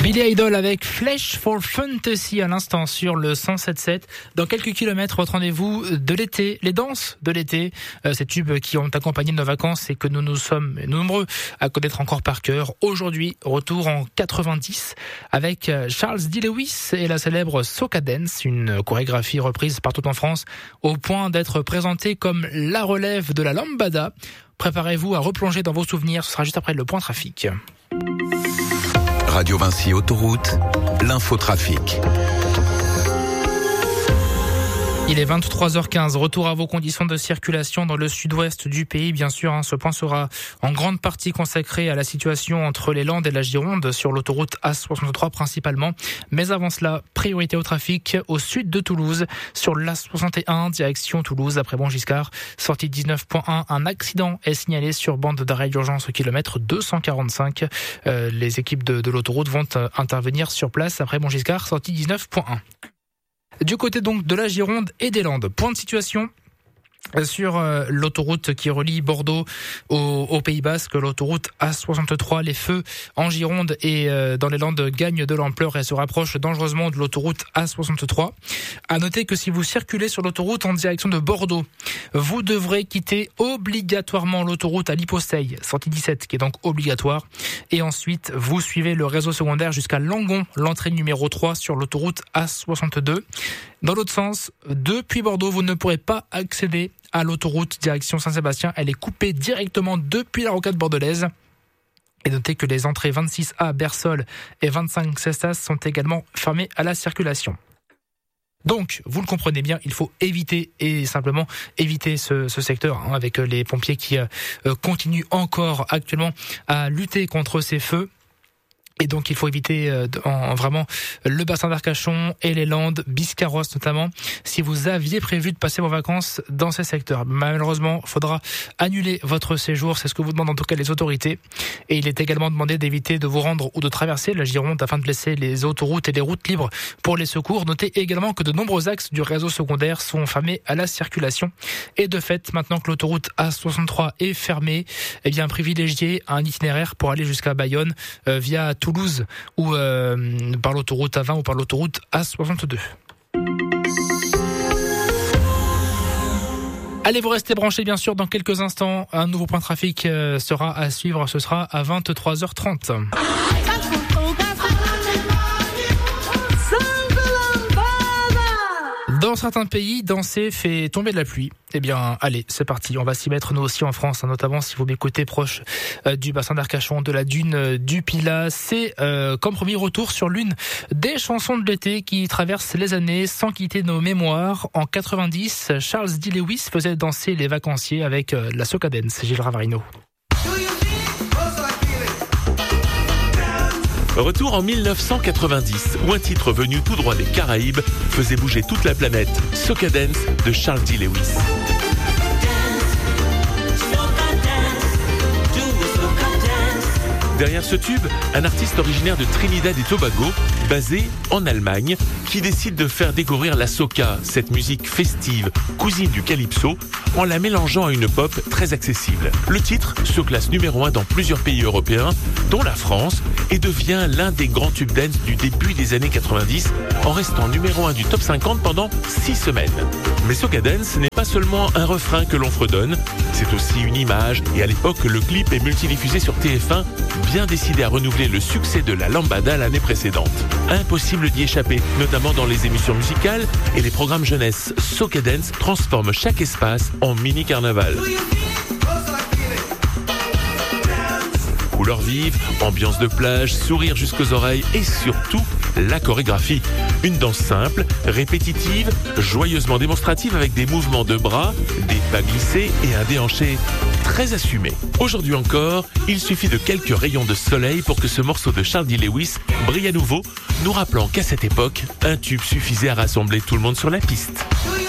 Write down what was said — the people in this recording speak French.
Billy Idol avec Flesh for Fantasy à l'instant sur le 107.7. Dans quelques kilomètres, votre rendez-vous de l'été, les danses de l'été, ces tubes qui ont accompagné nos vacances et que nous sommes nombreux à connaître encore par cœur. Aujourd'hui, retour en 90 avec Charles D. Lewis et la célèbre Soca Dance, une chorégraphie reprise partout en France au point d'être présentée comme la relève de la lambada. Préparez-vous à replonger dans vos souvenirs, ce sera juste après le point trafic. Radio Vinci Autoroute, l'infotrafic. Il est 23h15. Retour à vos conditions de circulation dans le sud-ouest du pays. Bien sûr, ce point sera en grande partie consacré à la situation entre les Landes et la Gironde sur l'autoroute A63 principalement. Mais avant cela, priorité au trafic au sud de Toulouse sur l'A61 direction Toulouse après Montgiscard. Sortie 19.1, un accident est signalé sur bande d'arrêt d'urgence au kilomètre 245. Les équipes de l'autoroute vont intervenir sur place après Montgiscard, sortie 19.1. Du côté donc de la Gironde et des Landes, point de situation sur l'autoroute qui relie Bordeaux au Pays Basque, l'autoroute A63. Les feux en Gironde et dans les Landes gagnent de l'ampleur et se rapprochent dangereusement de l'autoroute A63. À noter que si vous circulez sur l'autoroute en direction de Bordeaux, vous devrez quitter obligatoirement l'autoroute à Liposteil, sortie 17, qui est donc obligatoire. Et ensuite, vous suivez le réseau secondaire jusqu'à Langon, l'entrée numéro 3 sur l'autoroute A62. Dans l'autre sens, depuis Bordeaux, vous ne pourrez pas accéder à l'autoroute direction Saint-Sébastien. Elle est coupée directement depuis la rocade bordelaise. Et notez que les entrées 26A Bersol et 25 Cestas sont également fermées à la circulation. Donc, vous le comprenez bien, il faut éviter ce secteur avec les pompiers qui continuent encore actuellement à lutter contre ces feux. Et donc, il faut éviter vraiment le bassin d'Arcachon et les Landes, Biscarrosse notamment, si vous aviez prévu de passer vos vacances dans ces secteurs. Malheureusement, il faudra annuler votre séjour, c'est ce que vous demandent en tout cas les autorités. Et il est également demandé d'éviter de vous rendre ou de traverser la Gironde afin de laisser les autoroutes et les routes libres pour les secours. Notez également que de nombreux axes du réseau secondaire sont fermés à la circulation. Et de fait, maintenant que l'autoroute A63 est fermée, eh bien, privilégiez un itinéraire pour aller jusqu'à Bayonne via Toulouse ou par l'autoroute A20 ou par l'autoroute A62. Allez, vous restez branchés bien sûr. Dans quelques instants, un nouveau point de trafic sera à suivre. Ce sera à 23h30. Dans certains pays, danser fait tomber de la pluie. Eh bien, allez, c'est parti. On va s'y mettre nous aussi en France, notamment si vous m'écoutez proche du bassin d'Arcachon, de la dune du Pilat. C'est comme premier retour sur l'une des chansons de l'été qui traversent les années sans quitter nos mémoires. En 90, Charles D. Lewis faisait danser les vacanciers avec la Soca Dance. Gilles Ravarino. Retour en 1990, où un titre venu tout droit des Caraïbes faisait bouger toute la planète. Soca Dance de Charles D. Lewis. Derrière ce tube, un artiste originaire de Trinidad et Tobago, basé en Allemagne, qui décide de faire découvrir la soca, cette musique festive, cousine du calypso, en la mélangeant à une pop très accessible. Le titre se classe numéro 1 dans plusieurs pays européens, dont la France, et devient l'un des grands tubes dance du début des années 90, en restant numéro 1 du top 50 pendant 6 semaines. Mais Soca Dance n'est pas seulement un refrain que l'on fredonne, c'est aussi une image, et à l'époque, le clip est multidiffusé sur TF1, bien décidé à renouveler le succès de la lambada l'année précédente. Impossible d'y échapper, notamment dans les émissions musicales et les programmes jeunesse. Soca Dance transforme chaque espace en mini-carnaval. Couleurs vives, ambiance de plage, sourire jusqu'aux oreilles et surtout la chorégraphie. Une danse simple, répétitive, joyeusement démonstrative avec des mouvements de bras, des pas glissés et un déhanché très assumé. Aujourd'hui encore, il suffit de quelques rayons de soleil pour que ce morceau de Charles D. Lewis brille à nouveau, nous rappelant qu'à cette époque, un tube suffisait à rassembler tout le monde sur la piste.